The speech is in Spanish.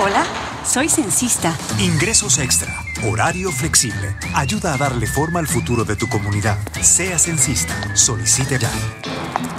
Hola, soy censista. Ingresos extra. Horario flexible. Ayuda a darle forma al futuro de tu comunidad. Sea censista. Solicite ya.